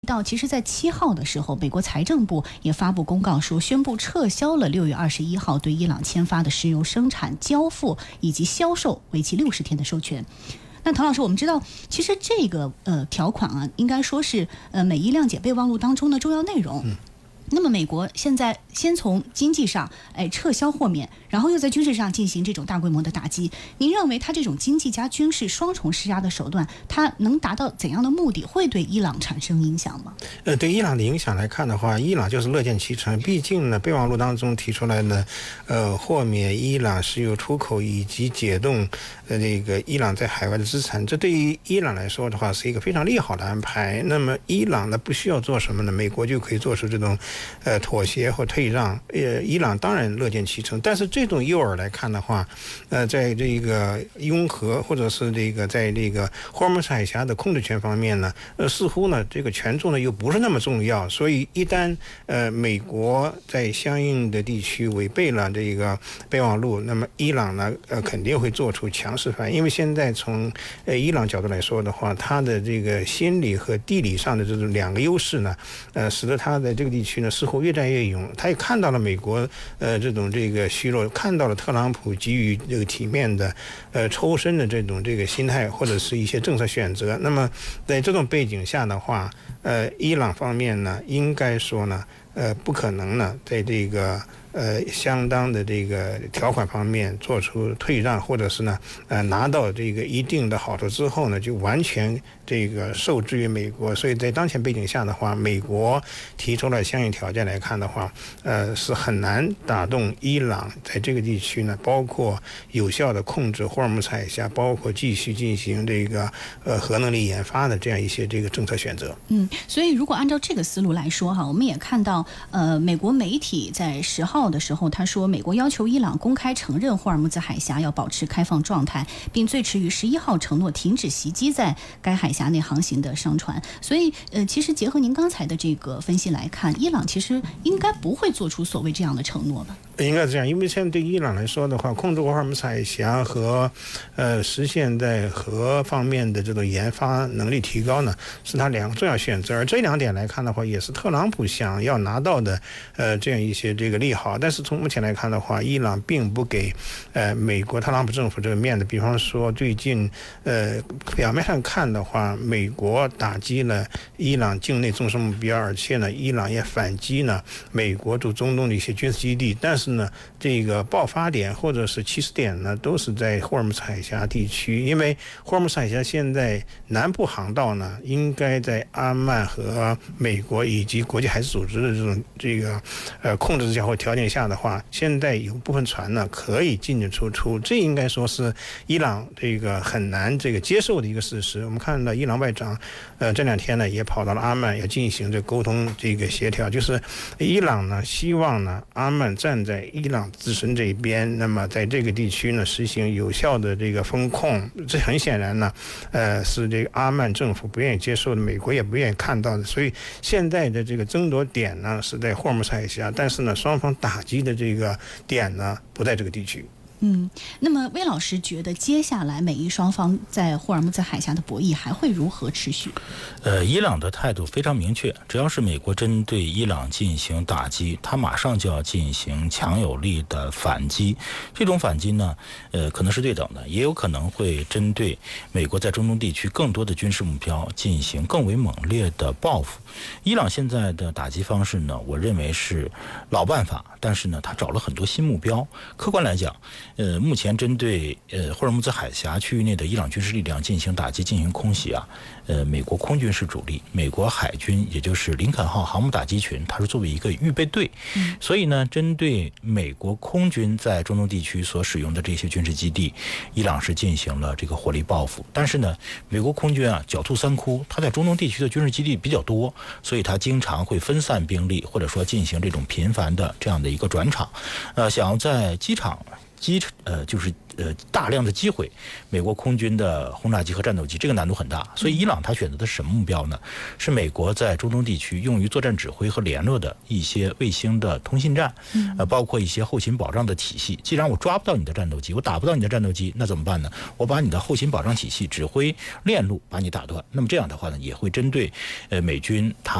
到，其实在7号的时候，美国财政部也发布公告说，宣布撤销了6月21号对伊朗签发的石油生产、交付以及销售为期60天的授权。那唐老师，我们知道，其实这个条款啊，应该说是美伊谅解备忘录当中的重要内容。那么美国现在先从经济上撤销豁免，然后又在军事上进行这种大规模的打击。您认为它这种经济加军事双重施压的手段，它能达到怎样的目的？会对伊朗产生影响吗？ 对伊朗的影响来看的话，伊朗就是乐见其成。毕竟呢，备忘录当中提出来的豁免伊朗石油出口以及解冻这个伊朗在海外的资产，这对于伊朗来说的话是一个非常利好的安排。那么伊朗呢不需要做什么呢？美国就可以做出这种妥协或退让。伊朗当然乐见其成，但是这种诱饵来看的话，在这个拥核或者是这个在这个霍尔木兹海峡的控制权方面呢，似乎呢这个权重呢又不是那么重要。所以一旦美国在相应的地区违背了这个备忘录，那么伊朗呢肯定会做出强势反应。因为现在从伊朗角度来说的话，它的这个心理和地理上的这种两个优势呢，使得它在这个地区呢似乎越战越勇。他也看到了美国这种这个虚弱，看到了特朗普给予这个体面的抽身的这种这个心态或者是一些政策选择。那么在这种背景下的话，伊朗方面呢应该说呢不可能呢在这个相当的这个条款方面做出退让，或者是呢拿到这个一定的好处之后呢就完全这个受制于美国。所以在当前背景下的话，美国提出了相应条件来看的话，是很难打动伊朗在这个地区呢，包括有效的控制霍尔木兹海峡，包括继续进行这个核能力研发的这样一些这个政策选择。 所以如果按照这个思路来说哈，我们也看到美国媒体在10号的时候，他说美国要求伊朗公开承认霍尔木兹海峡要保持开放状态，并最迟于11号承诺停止袭击在该海峡内航行的商船。所以其实结合您刚才的这个分析来看，伊朗其实应该不会做出所谓这样的承诺吧？ 应该这样，因为现在对伊朗来说的话，控制霍尔木兹海峡和实现在核方面的这种研发能力提高呢，是他两个重要选择。而这两点来看的话，也是特朗普想要拿到的这样一些这个利好。但是从目前来看的话，伊朗并不给美国特朗普政府这个面子。比方说最近表面上看的话，美国打击了伊朗境内重视目标，而且呢伊朗也反击呢美国驻中东的一些军事基地，但是呢这个爆发点或者是起始点呢都是在霍尔木兹海峡地区。因为霍尔木兹海峡现在南部航道呢应该在阿曼和美国以及国际海事组织的这种这个控制之下或条件下的话，现在有部分船呢可以进进出出，这应该说是伊朗这个很难这个接受的一个事实。我们看到伊朗外长这2天呢也跑到了阿曼，要进行这沟通这个协调，就是伊朗呢希望呢阿曼站在伊朗自身这一边，那么在这个地区呢实行有效的这个风控。这很显然呢是这个阿曼政府不愿意接受的，美国也不愿意看到的。所以现在的这个争夺点呢是在霍尔木兹海峡，但是呢双方打击的这个点呢不在这个地区。 那么魏老师觉得接下来美伊双方在霍尔木兹海峡的博弈还会如何持续？ 伊朗的态度非常明确，只要是美国针对伊朗进行打击，他马上就要进行强有力的反击。这种反击呢，可能是对等的，也有可能会针对美国在中东地区更多的军事目标进行更为猛烈的报复。伊朗现在的打击方式呢，我认为是老办法，但是呢，他找了很多新目标。客观来讲，目前针对霍尔木兹海峡区域内的伊朗军事力量进行打击、进行空袭啊，美国空军是主力，美国海军也就是林肯号航母打击群，它是作为一个预备队，所以呢，针对美国空军在中东地区所使用的这些军事基地，伊朗是进行了这个火力报复。但是呢，美国空军啊狡兔三窟，它在中东地区的军事基地比较多，所以它经常会分散兵力，或者说进行这种频繁的这样的一个转场，想要在机场大量的击毁美国空军的轰炸机和战斗机，这个难度很大。所以伊朗他选择的是什么目标呢？是美国在中东地区用于作战指挥和联络的一些卫星的通信站，包括一些后勤保障的体系。既然我抓不到你的战斗机，我打不到你的战斗机，那怎么办呢？我把你的后勤保障体系、指挥链路把你打断。那么这样的话呢，也会针对美军他